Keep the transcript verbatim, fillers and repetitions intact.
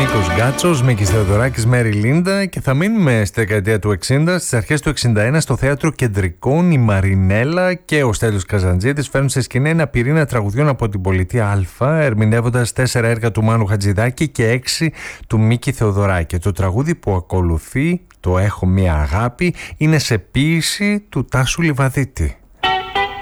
Νίκος Γκάτσος, Μίκης Θεοδωράκης, Μέρι Λίντα, και θα μείνουμε στη δεκαετία του εξήντα. Στις αρχές του εξήντα ένα στο Θέατρο Κεντρικών η Μαρινέλα και ο Στέλιος Καζαντζίδης φέρνουν σε σκηνή ένα πυρήνα τραγουδιών από την πολιτεία Α, ερμηνεύοντας τέσσερα έργα του Μάνου Χατζηδάκη και έξι του Μίκη Θεοδωράκη. Το τραγούδι που ακολουθεί, το «Έχω μία αγάπη», είναι σε ποίηση του Τάσου Λιβαδίτη.